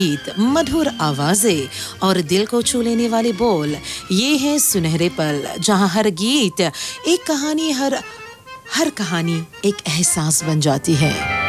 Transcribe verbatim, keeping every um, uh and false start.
गीत, मधुर आवाजें और दिल को छू लेने वाले बोल, ये है सुनहरे पल, जहां हर गीत एक कहानी, हर हर कहानी एक एहसास बन जाती है।